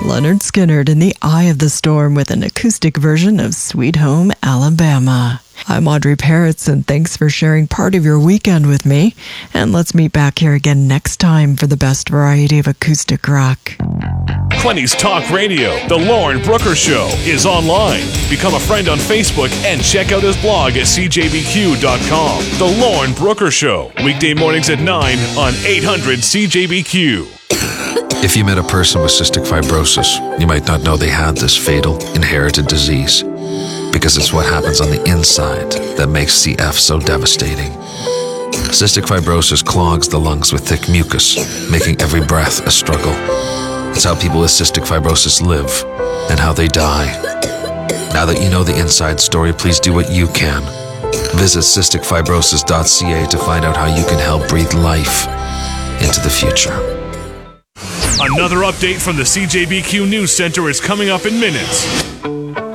Leonard Skinnard in the eye of the storm with an acoustic version of Sweet Home Alabama. I'm Audrey Peretz, and thanks for sharing part of your weekend with me. And let's meet back here again next time for the best variety of acoustic rock. Quenny's Talk Radio, The Lauren Brooker Show, is online. Become a friend on Facebook and check out his blog at cjbq.com. The Lauren Brooker Show, weekday mornings at 9 on 800 CJBQ. If you met a person with cystic fibrosis, you might not know they had this fatal, inherited disease, because it's what happens on the inside that makes CF so devastating. Cystic fibrosis clogs the lungs with thick mucus, making every breath a struggle. It's how people with cystic fibrosis live and how they die. Now that you know the inside story, please do what you can. Visit cysticfibrosis.ca to find out how you can help breathe life into the future. Another update from the CJBQ News Center is coming up in minutes.